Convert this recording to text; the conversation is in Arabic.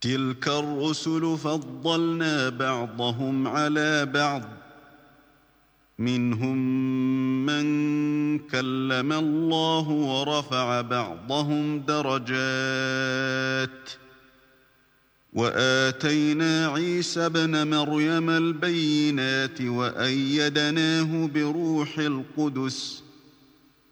تلك الرسل فضلنا بعضهم على بعض، منهم من كلم الله ورفع بعضهم درجات، وآتينا عيسى ابن مريم البينات وأيدناه بروح القدس،